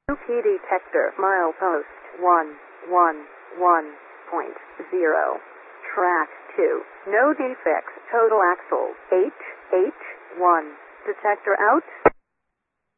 UP detector, milepost 111.0. Track 2. No defects. Total axle 881. Detector out.